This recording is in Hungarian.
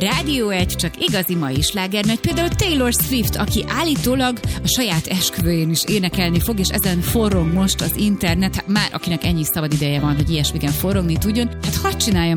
Rádió 1 csak igazi mai slágernagy, például Taylor Swift, aki állítólag a saját esküvőjén is énekelni fog, és ezen forrong most az internet, már akinek ennyi szabad ideje van, hogy ilyesmiken forrongni tudjon, hát hadd csinálja